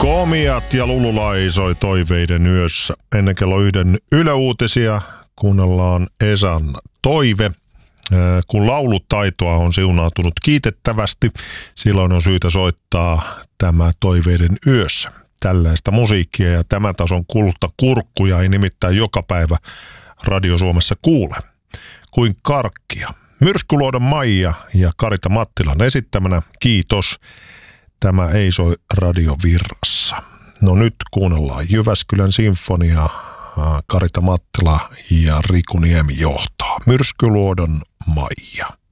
Komiat ja Lululai soi toiveiden yössä. Ennen kello 1 Yle Uutisia kuunnellaan Esan toive. Kun laulutaitoa on siunautunut kiitettävästi, silloin on syytä soittaa tämä toiveiden yössä. Tällaista musiikkia ja tämän tason kultakurkkuja ei nimittäin joka päivä Radio Suomessa kuule. Kuin karkkia. Myrskyluodon Maija ja Karita Mattilan esittämänä. Kiitos. Tämä ei soi radiovirrassa. No nyt kuunnellaan Jyväskylän sinfonia, Karita Mattila ja Riku Niemi johtaa. Myrskyluodon Maija.